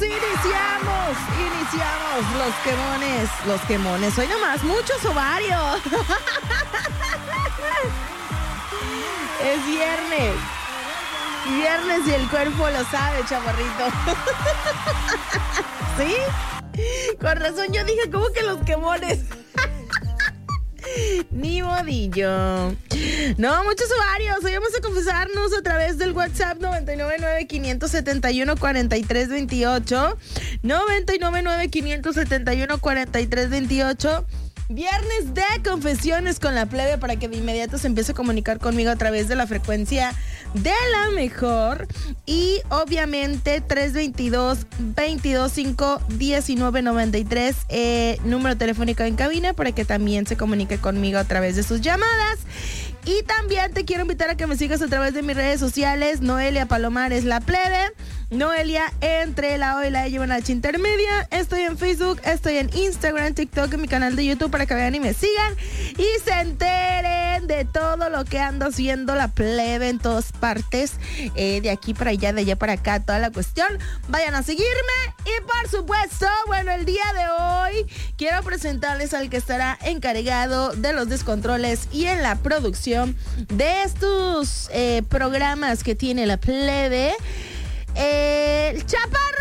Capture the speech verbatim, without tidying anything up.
iniciamos, iniciamos los quemones, los quemones, hoy nomás, muchos ovarios. Es viernes, viernes y el cuerpo lo sabe, chavarrito. ¿Sí? Con razón yo dije, ¿cómo que los quemones? Ni modillo. No, muchos ovarios. Hoy vamos a confesarnos a través del WhatsApp noventa y nueve nueve, quinientos setenta y uno, cuarenta y tres veintiocho. noventa y nueve nueve, quinientos setenta y uno, cuarenta y tres veintiocho. Viernes de confesiones con la plebe, para que de inmediato se empiece a comunicar conmigo a través de la frecuencia de la mejor. Y obviamente tres veintidós, veintidós cinco, diecinueve noventa y tres, eh, número telefónico en cabina, para que también se comunique conmigo a través de sus llamadas. Y también te quiero invitar a que me sigas a través de mis redes sociales. Noelia Palomares, la plebe. Noelia entre la O y la E llevan H intermedia. Estoy en Facebook, estoy en Instagram, TikTok, en mi canal de YouTube, para que vean y me sigan y se enteren de todo lo que ando haciendo la plebe en todas partes, eh, de aquí para allá, de allá para acá, toda la cuestión. Vayan a seguirme y por supuesto, bueno, el día de hoy quiero presentarles al que estará encargado de los descontroles y en la producción de estos eh, programas que tiene la plebe. Eh, el Chaparro.